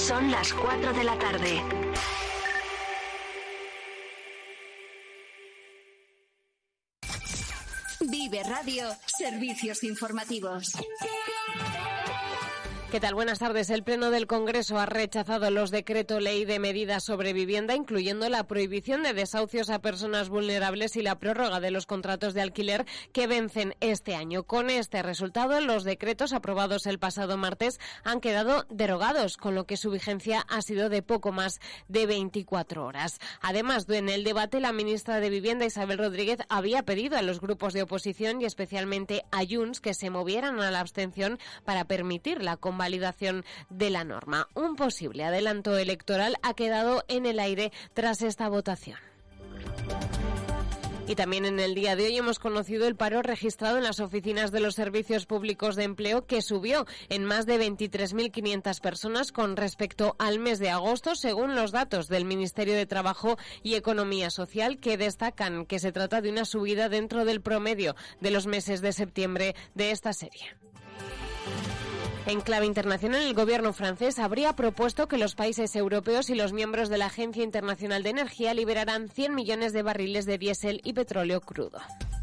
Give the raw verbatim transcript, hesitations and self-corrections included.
Son las cuatro de la tarde. Vive Radio, servicios informativos. ¿Qué tal? Buenas tardes. El Pleno del Congreso ha rechazado los decretos ley de medidas sobre vivienda, incluyendo la prohibición de desahucios a personas vulnerables y la prórroga de los contratos de alquiler que vencen este año. Con este resultado, los decretos aprobados el pasado martes han quedado derogados, con lo que su vigencia ha sido de poco más de veinticuatro horas. Además, en el debate, la ministra de Vivienda, Isabel Rodríguez, había pedido a los grupos de oposición y especialmente a Junts que se movieran a la abstención para permitir la convalidación validación de la norma. Un posible adelanto electoral ha quedado en el aire tras esta votación. Y también en el día de hoy hemos conocido el paro registrado en las oficinas de los servicios públicos de empleo, que subió en más de veintitrés mil quinientas personas con respecto al mes de agosto, según los datos del Ministerio de Trabajo y Economía Social, que destacan que se trata de una subida dentro del promedio de los meses de septiembre de esta serie. En clave internacional, el gobierno francés habría propuesto que los países europeos y los miembros de la Agencia Internacional de Energía liberaran cien millones de barriles de diésel y petróleo crudo.